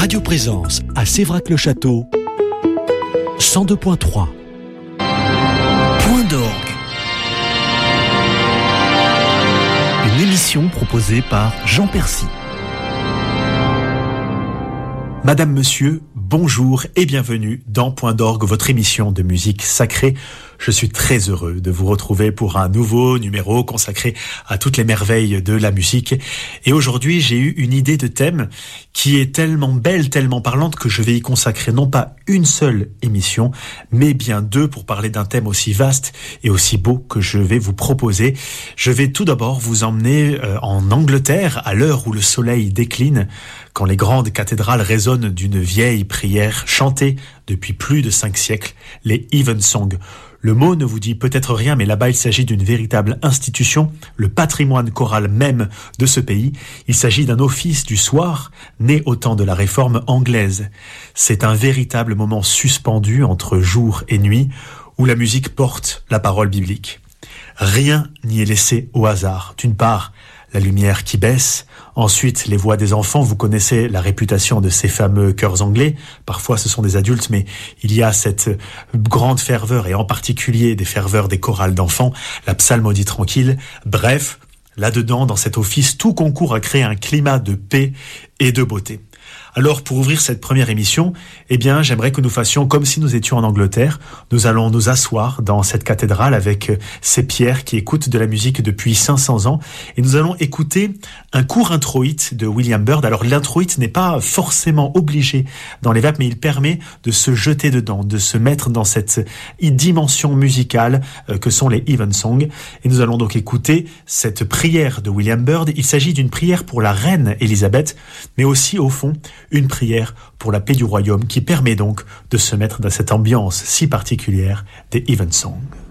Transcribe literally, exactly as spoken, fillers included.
Radio Présence à Sévrac-le-Château, cent deux point trois. Point d'orgue. Une émission proposée par Jean Percy. Madame, Monsieur, bonjour et bienvenue dans Point d'orgue, votre émission de musique sacrée. Je suis très heureux de vous retrouver pour un nouveau numéro consacré à toutes les merveilles de la musique. Et aujourd'hui, j'ai eu une idée de thème qui est tellement belle, tellement parlante que je vais y consacrer non pas une seule émission, mais bien deux pour parler d'un thème aussi vaste et aussi beau que je vais vous proposer. Je vais tout d'abord vous emmener en Angleterre à l'heure où le soleil décline, quand les grandes cathédrales résonnent d'une vieille prière chantée depuis plus de cinq siècles, les Evensong. Le mot ne vous dit peut-être rien, mais là-bas il s'agit d'une véritable institution, le patrimoine choral même de ce pays. Il s'agit d'un office du soir, né au temps de la réforme anglaise. C'est un véritable moment suspendu entre jour et nuit, où la musique porte la parole biblique. Rien n'y est laissé au hasard. D'une part, la lumière qui baisse, ensuite les voix des enfants. Vous connaissez la réputation de ces fameux chœurs anglais. Parfois ce sont des adultes, mais il y a cette grande ferveur, et en particulier des ferveurs des chorales d'enfants, la psalmodie tranquille. Bref, là-dedans, dans cet office, tout concourt à créer un climat de paix et de beauté. Alors, pour ouvrir cette première émission, eh bien, j'aimerais que nous fassions comme si nous étions en Angleterre. Nous allons nous asseoir dans cette cathédrale avec ces pierres qui écoutent de la musique depuis cinq cents ans. Et nous allons écouter un court introïte de William Byrd. Alors, l'introïte n'est pas forcément obligé dans les vapes, mais il permet de se jeter dedans, de se mettre dans cette dimension musicale que sont les Evensong. Et nous allons donc écouter cette prière de William Byrd. Il s'agit d'une prière pour la reine Élisabeth, mais aussi, au fond, une prière pour la paix du royaume qui permet donc de se mettre dans cette ambiance si particulière des Evensong.